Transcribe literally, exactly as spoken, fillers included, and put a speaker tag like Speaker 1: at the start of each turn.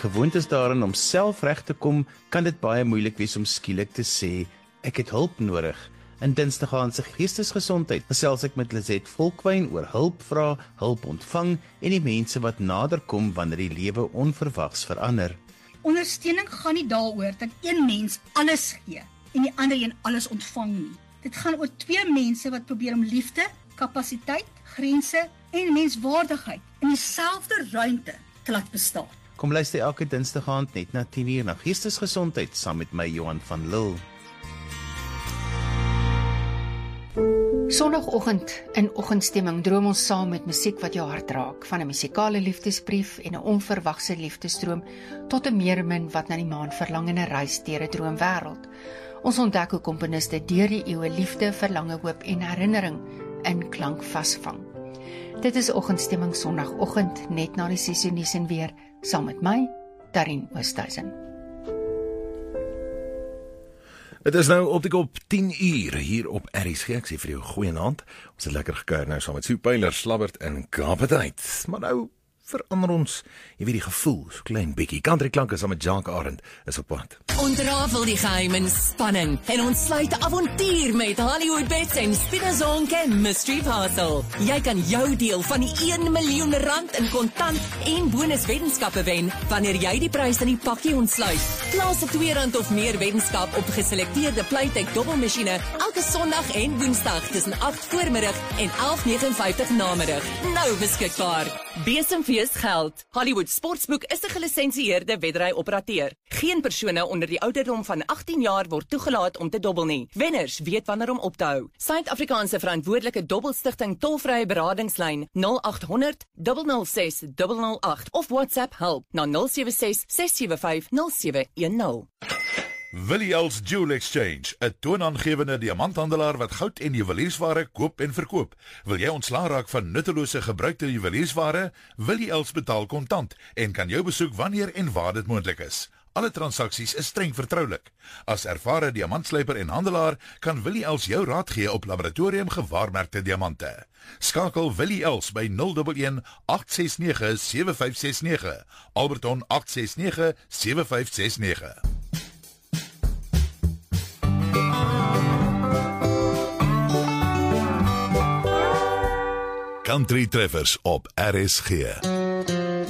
Speaker 1: gewoond is daarin om self reg te kom, kan dit baie moeilik wees om skielik te sê, ek het hulp nodig. In Dinsdag aand se geestesgesondheid gesels ek met Lizet Volkwyn oor hulp vra, hulp ontvang en die mense wat nader kom wanneer die lewe onverwags verander.
Speaker 2: Ondersteuning gaan nie daaroor dat een mens alles gee en die ander een alles ontvang nie. Dit gaan oor twee mense wat probeer om liefde, kapasiteit, grense en menswaardigheid in dieselfde ruimte te laat bestaan.
Speaker 1: Kom luister elke Dinsdag aand net na tien uur na Geestesgesondheid saam met my Johan van Lille.
Speaker 3: Sondagoggend in oggendstemming droom ons saam met musiek wat jou hart raak, van 'n musikale liefdesbrief en 'n onverwagse liefdesdroom tot 'n meermin wat na die maan verlang en 'n reis deur 'n droomwêreld. Ons ontdek hoe komponiste deur die eeue liefde, verlange, hoop en herinnering in klank vasvang. Dit is oggendstemming Sondagoggend net na die ses uur nuus en weer saam met my, Darien Oosthuizen.
Speaker 4: Het is nou op die kop tien uur hier op R S G. Ek sê vir jou goeienaand. Ons het lekker gekuier nou saam met Sue Pyler, Slabbert en Kaaptyd. Maar nou verander ons, jy weet die gevoel, so klein bietjie. Country klanke saam met Jacques Arend is op pad.
Speaker 5: Ontrafel die geheim en spanning en ontsluit 'n avontuur met Hollywood Bets en Spinazonk en Mystery Parcel. Jy kan jou deel van die een miljoen rand in kontant en bonuswetenskappe wen wanneer jy die prys in die pakkie ontsluit. Plaas 'n twee rand of meer wetenskap op geselekteerde Playtech dobbelmasjiene elke Sondag en Woensdag tussen agt voormiddag en elf vyf nege namiddag. Nou beskikbaar. Besemfees geld. Hollywood Sportsboek is 'n gelisensieerde wedry-operateur. Geen persone onder die ouderdom van agttien jaar word toegelaat om te dobbel nie. Wenners weet wanneer om op te hou. Suid-Afrikaanse verantwoordelike dobbelstigting tolvrye beradingslyn nul agt honderd nul nul ses nul nul agt of WhatsApp help na nul sewe ses ses sewe vyf nul sewe een nul.
Speaker 6: Willie Els Jewel Exchange, 'n toonaangewende diamanthandelaar wat goud en juweliersware koop en verkoop. Wil jy ontslaa raak van nuttelose gebruikte juweliersware? Willie Els betaal kontant en kan jou besoek wanneer en waar dit moontlik is. Alle transaksies is streng vertroulik. As ervare diamantslyper en handelaar kan Willie Els jou raad gee op laboratorium gewaarmerkte diamante. Skakel Willie Els by nul een een agt ses nege sewe vyf ses nege, Alberton agt ses nege sewe vyf ses nege. Country Treffers op R S G.